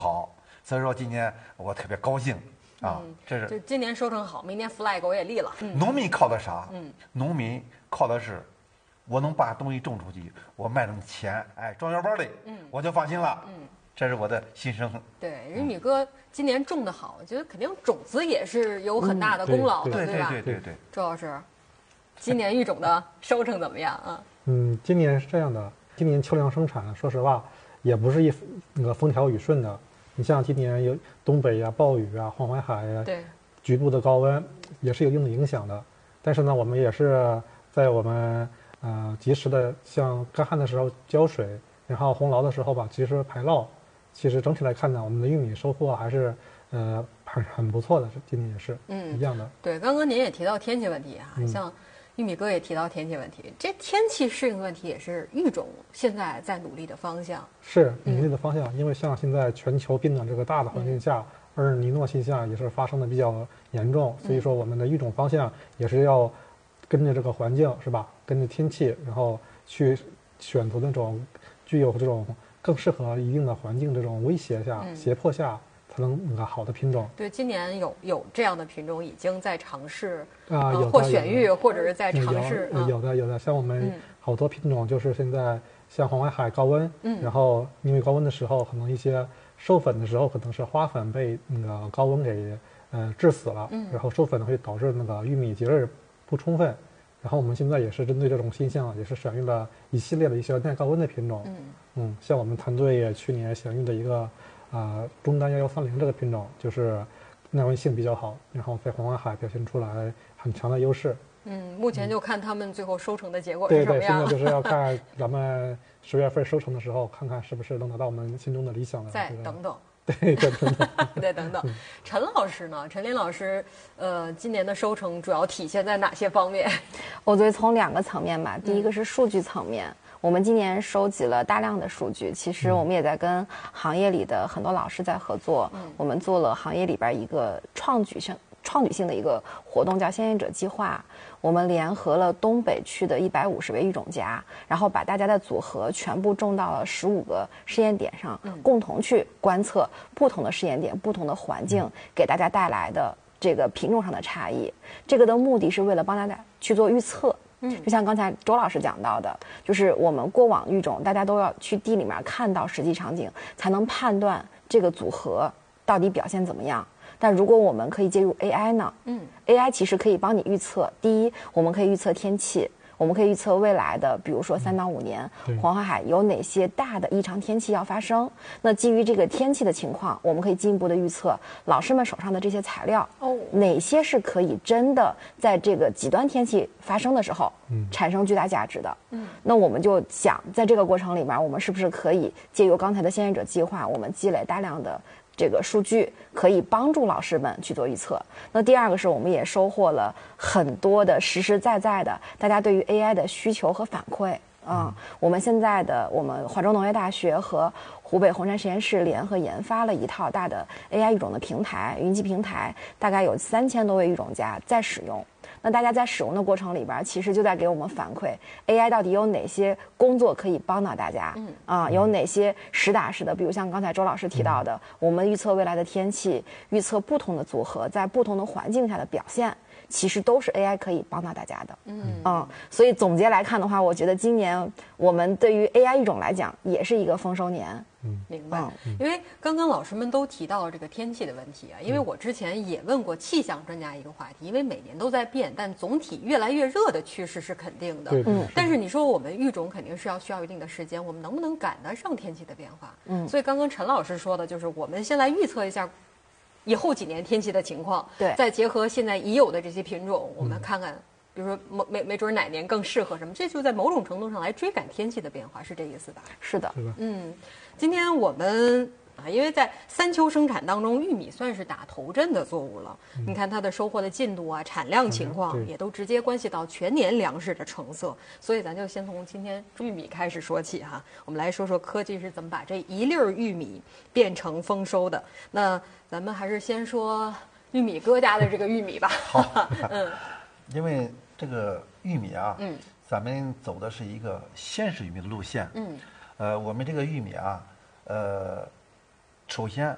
好，所以说今年我特别高兴啊。这就是今年收成好，明年 flag 我也立了。 农民靠的啥？农民靠的是我能把东西种出去，我卖点钱，哎，装腰包里，我就放心了。这是我的心声。 对，玉米哥今年种的好，我觉得肯定种子也是有很大的功劳的， 对吧？ 对。 周老师，今年育种的收成怎么样啊？ 今年是这样的，今年秋粮生产，说实话也不是那个风调雨顺的。你像今年有东北呀、暴雨啊、黄淮海呀， 对， 局部的高温也是有一定的影响的。但是呢，我们也是在我们及时的像干旱的时候浇水，然后洪涝的时候吧及时排涝。其实整体来看呢，我们的玉米收获还是很不错的，今年也是一样的。 对，刚刚您也提到天气问题啊，像玉米哥也提到天气问题，这天气适应问题也是育种现在在努力的方向。 是努力的方向，因为像现在全球变暖这个大的环境下，厄尔尼诺现象也是发生的比较严重，所以说我们的育种方向也是要跟着这个环境，是吧？跟着天气，然后去选择那种具有这种更适合一定的环境这种威胁下、胁迫下才能那个好的品种。 对，今年有这样的品种已经在尝试有或选育，或者是在尝试。 有的，像我们好多品种就是现在像黄淮海高温，然后因为高温的时候，可能一些授粉的时候可能是花粉被那个高温给致死了，然后授粉会导致那个玉米结籽不充分。然后我们现在也是针对这种现象，也是选育了一系列的一些耐高温的品种。像我们团队也去年选育的一个中单1130这个品种，就是耐温性比较好，然后在黄淮海表现出来很强的优势。 目前就看他们最后收成的结果是什么样。 对，现在就是要看咱们10月份收成的时候，看看是不是能达到我们心中的理想的。 再等等。 对，再等等。 再等等。陈老师呢？陈林老师，今年的收成主要体现在哪些方面？ 我觉得从2个层面吧。第一个是数据层面，我们今年收集了大量的数据，其实我们也在跟行业里的很多老师在合作，我们做了行业里边一个创举性的一个活动，叫先行者计划。我们联合了东北区的150位育种家，然后把大家的组合全部种到了15个试验点上，共同去观测不同的试验点、不同的环境给大家带来的这个品种上的差异。这个的目的是为了帮大家去做预测。就像刚才周老师讲到的，就是我们过往育种，大家都要去地里面看到实际场景，才能判断这个组合到底表现怎么样。但如果我们可以介入 AI 呢？AI 其实可以帮你预测。第一，我们可以预测天气，我们可以预测未来的，比如说3到5年，黄淮海有哪些大的异常天气要发生。那基于这个天气的情况，我们可以进一步的预测老师们手上的这些材料，哪些是可以真的在这个极端天气发生的时候产生巨大价值的。那我们就想，在这个过程里面，我们是不是可以借由刚才的先行者计划，我们积累大量的这个数据，可以帮助老师们去做预测。那第二个是我们也收获了很多的实实在在的大家对于 AI 的需求和反馈。我们现在的我们华中农业大学和湖北红山实验室联合研发了一套大的 AI 育种的平台，云集平台，大概有3000多位育种家在使用。那大家在使用的过程里边，其实就在给我们反馈 AI 到底有哪些工作可以帮到大家。有哪些实打实的，比如像刚才周老师提到的，我们预测未来的天气，预测不同的组合在不同的环境下的表现，其实都是 AI 可以帮到大家的。所以总结来看的话，我觉得今年我们对于 AI 育种来讲，也是一个丰收年。 明白。因为刚刚老师们都提到了这个天气的问题啊，因为我之前也问过气象专家一个话题，因为每年都在变，但总体越来越热的趋势是肯定的。但是你说我们育种肯定是需要一定的时间，我们能不能赶得上天气的变化？所以刚刚陈老师说的就是我们先来预测一下以后几年天气的情况， 对， 再结合现在已有的这些品种，我们看看比如说没准哪年更适合什么，这就在某种程度上来追赶天气的变化，是这意思吧？ 是的。 今天我们因为在3秋生产当中，玉米算是打头阵的作物了。你看它的收获的进度啊、产量情况，也都直接关系到全年粮食的成色。所以咱就先从今天玉米开始说起哈。我们来说说科技是怎么把这一粒玉米变成丰收的。那咱们还是先说玉米哥家的这个玉米吧。 好，因为这个玉米啊，咱们走的是一个鲜食玉米的路线。我们这个玉米啊，首先